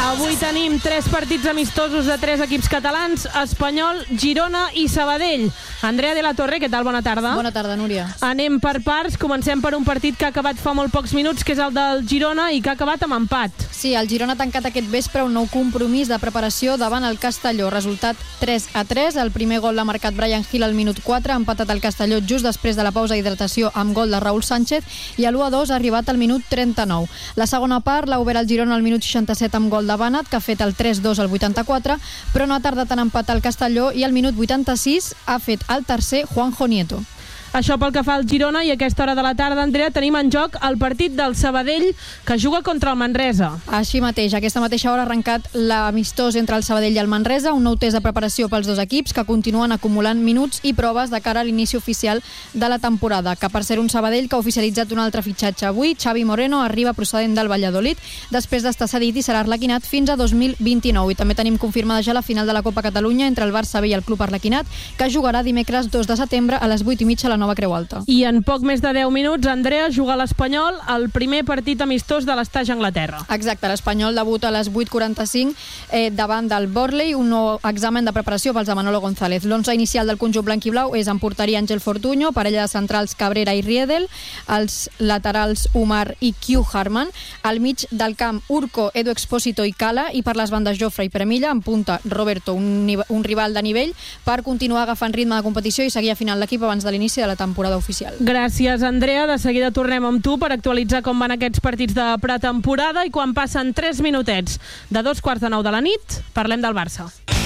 Avui tenim 3 partits amistosos de 3 equips catalans, Espanyol, Girona i Sabadell. Andrea de la Torre, què tal? Bona tarda. Bona tarda, Núria. Anem per parts. Comencem per un partit que ha acabat fa molt pocs minuts, que és el del Girona, i que ha acabat amb empat. Sí, el Girona ha tancat aquest vespre un nou compromís de preparació davant el Castelló. Resultat 3-3. El primer gol l'ha marcat Bryan Gil al minut 4, ha empatat el Castelló just després de la pausa d'hidratació amb gol de Raúl Sánchez, i a l'1-2 ha arribat al minut 39. La segona part l'ha obert el Girona al minut 67 amb gol de Bànat, que ha fet el 3-2 al 84, però no ha tardat en empatar el Castelló, i al minut 86 ha fet el tercer Juanjo Nieto. Això pel que fa al Girona, i a aquesta hora de la tarda, Andrea, tenim en joc el partit del Sabadell, que juga contra el Manresa. Així mateix, a aquesta mateixa hora ha arrencat l'amistós entre el Sabadell i el Manresa, un nou test de preparació pels dos equips que continuen acumulant minuts i proves de cara a l'inici oficial de la temporada, que per ser un Sabadell que ha oficialitzat un altre fitxatge avui, Xavi Moreno arriba procedent del Valladolid, després d'estar cedit i serà arlequinat fins a 2029. I també tenim confirmada ja la final de la Copa Catalunya entre el Barça B i el Club Arlequinat, que jugarà dimecres 2 de setembre a les 8:30 a la Nova Creu Alta. I en poc més de 10 minuts, Andrea, juga l'Espanyol el primer partit amistós de l'estatge a Anglaterra. Exacte, l'Espanyol debuta a les 8:45 davant del Burnley, un nou examen de preparació pels de Manolo González. L'11 inicial del conjunt blanquiblau és en porteria Ángel Fortuño, parella de centrals Cabrera i Riedel, els laterals Umar i Q Harman, al mig del camp Urco, Edu Expósito i Cala, i per les bandes Jofre i Premilla, en punta Roberto, un rival de nivell, per continuar agafant ritme de competició i seguir afinant l'equip abans de l'inici de la temporada oficial. Gràcies, Andrea. De seguida tornem amb tu per actualitzar com van aquests partits de pretemporada, i quan passen 3 minutets de 2:45 de la nit, parlem del Barça.